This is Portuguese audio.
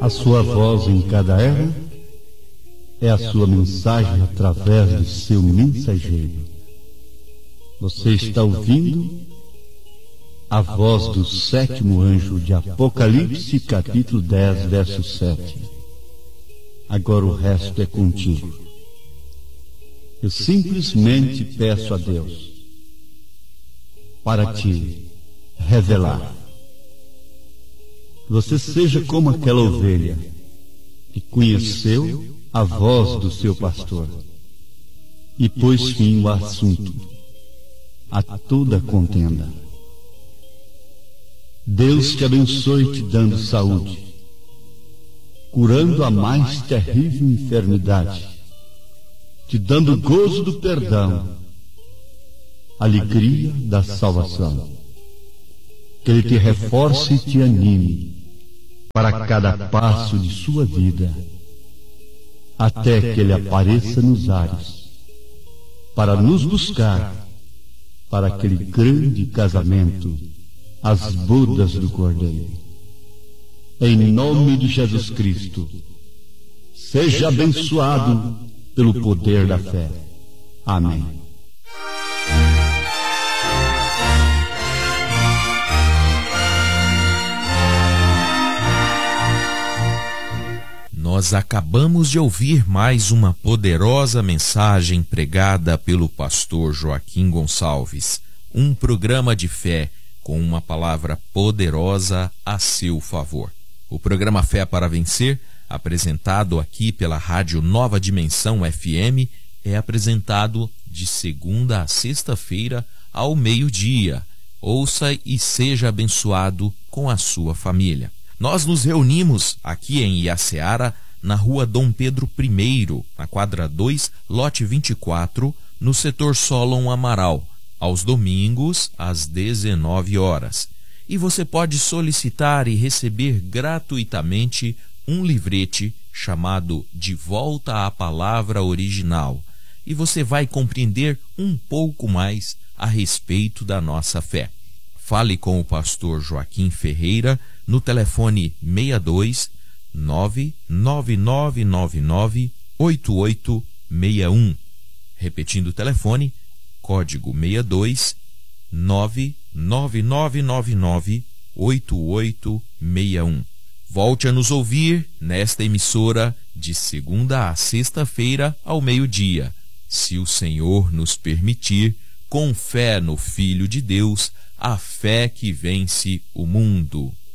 A sua voz em cada era é a sua mensagem através do seu mensageiro. Você está ouvindo a voz do sétimo anjo de Apocalipse, capítulo 10, verso 7. Agora o resto é contigo. Eu simplesmente peço a Deus para te revelar. Que você seja como aquela ovelha que conheceu a voz do seu pastor e pôs fim ao assunto, a toda contenda. Deus te abençoe te dando saúde, curando a mais terrível enfermidade, te dando gozo do perdão, alegria da salvação. Que Ele te reforce e te anime para cada passo de sua vida, até que Ele apareça nos ares, para nos buscar para aquele grande casamento, as bodas do Cordeiro. Em nome de Jesus Cristo, seja abençoado pelo poder da fé. Amém. Nós acabamos de ouvir mais uma poderosa mensagem pregada pelo pastor Joaquim Gonçalves, um programa de fé com uma palavra poderosa a seu favor. O programa Fé para Vencer, apresentado aqui pela Rádio Nova Dimensão FM, é apresentado de segunda a sexta-feira ao meio-dia. Ouça e seja abençoado com a sua família. Nós nos reunimos aqui em Iaceara, na rua Dom Pedro I, na quadra 2, lote 24, no setor Solon Amaral, aos domingos, às 19 horas. E você pode solicitar e receber gratuitamente um livrete chamado De Volta à Palavra Original. E você vai compreender um pouco mais a respeito da nossa fé. Fale com o pastor Joaquim Ferreira no telefone 62 99999 8861. Repetindo o telefone, código 62 99999 8861. Volte a nos ouvir nesta emissora de segunda a sexta-feira ao meio-dia, se o Senhor nos permitir, com fé no Filho de Deus, a fé que vence o mundo.